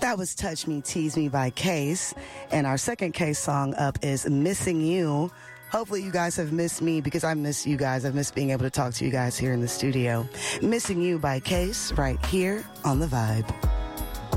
That was Touch Me, Tease Me by Case. And our second Case song up is Missing You. Hopefully you guys have missed me because I miss you guys. I've missed being able to talk to you guys here in the studio. Missing You by Case right here on The Vibe.